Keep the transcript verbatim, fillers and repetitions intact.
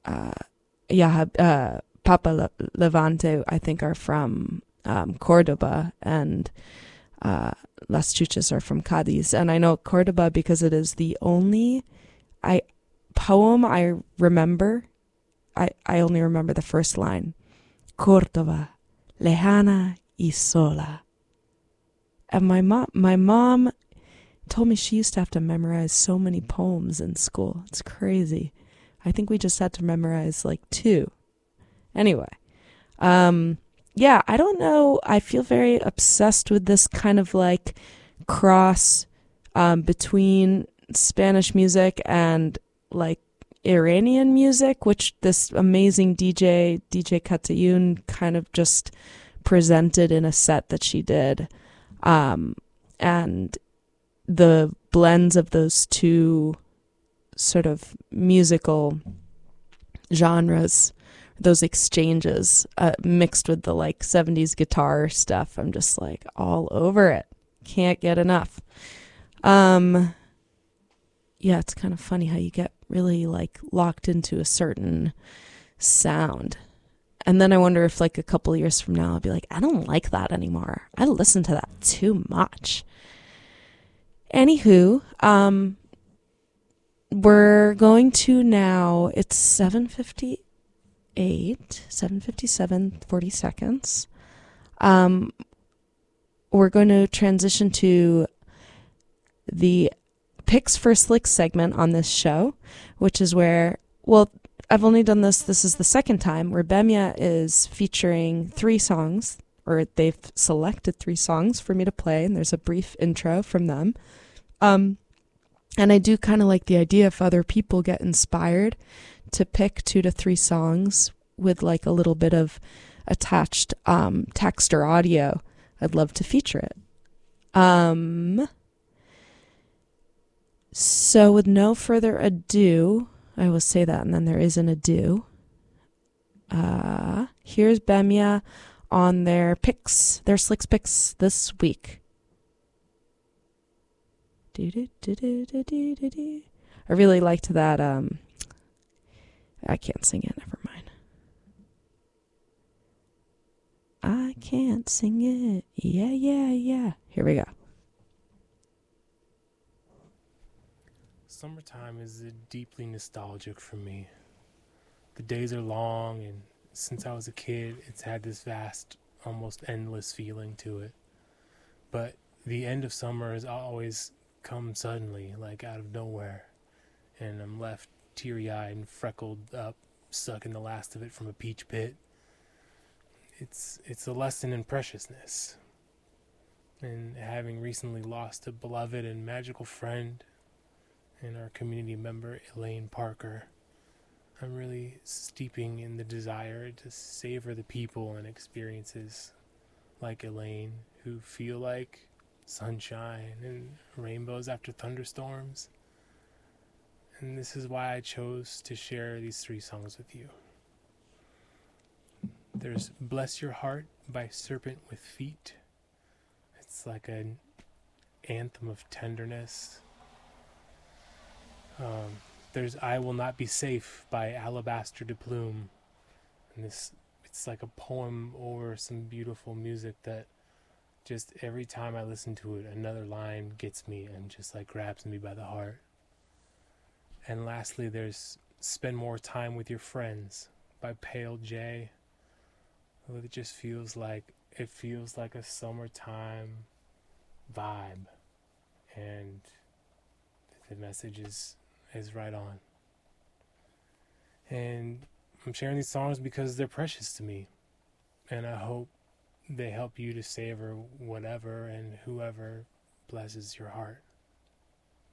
uh, yeah, uh, Papa Le- Levante, I think, are from um, Cordoba, and uh, Las Chuchas are from Cadiz. And I know Cordoba because it is the only I poem I remember. I, I only remember the first line. Córdoba, lejana y sola. And my mom, my mom told me she used to have to memorize so many poems in school. It's crazy. I think we just had to memorize like two. Anyway, um, yeah, I don't know. I feel very obsessed with this kind of like cross um, between Spanish music and like Iranian music, which this amazing D J, D J Katayun, kind of just presented in a set that she did. Um, and the blends of those two sort of musical genres, those exchanges, uh, mixed with the like seventies guitar stuff, I'm just like all over it. Can't get enough. Um, yeah, it's kind of funny how you get really like locked into a certain sound. And then I wonder if like a couple of years from now I'll be like, I don't like that anymore. I listen to that too much. Anywho, um, we're going to now, it's seven fifty-eight, seven fifty-seven, forty seconds. Um, we're going to transition to the Picks for Slick segment on this show, which is where, well, I've only done this, this is the second time, where Bemia is featuring three songs, or they've selected three songs for me to play, and there's a brief intro from them. Um, and I do kind of like the idea if other people get inspired to pick two to three songs with like a little bit of attached um, text or audio, I'd love to feature it. Um, so with no further ado, I will say that, and then there is an ado. Uh, here's Bemia on their picks, their Slicks picks this week. I really liked that. Um, I can't sing it. Never mind. I can't sing it. Yeah, yeah, yeah. Here we go. Summertime is deeply nostalgic for me. The days are long, and since I was a kid, it's had this vast, almost endless feeling to it. But the end of summer has always come suddenly, like out of nowhere, and I'm left teary-eyed and freckled up, sucking the last of it from a peach pit. It's it's a lesson in preciousness. And having recently lost a beloved and magical friend and our community member, Elaine Parker, I'm really steeping in the desire to savor the people and experiences like Elaine, who feel like sunshine and rainbows after thunderstorms. And this is why I chose to share these three songs with you. There's Bless Your Heart by Serpent with Feet. It's like an anthem of tenderness. Um, there's I Will Not Be Safe by Alabaster de Plume. And this, it's like a poem over some beautiful music that just every time I listen to it, another line gets me and just like grabs me by the heart. And lastly, there's Spend More Time with Your Friends by Pale J. It just feels like, it feels like a summertime vibe. And the message is, is right on. And I'm sharing these songs because they're precious to me. And I hope they help you to savor whatever and whoever blesses your heart.